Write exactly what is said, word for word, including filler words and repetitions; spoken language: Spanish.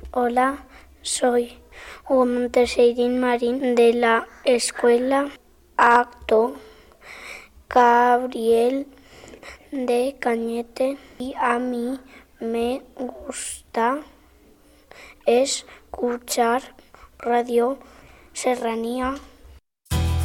Hola, soy Hugo Monteseirín Marín de la Escuela Acto Gabriel de Cañete y a mí me gusta escuchar Radio Serranía.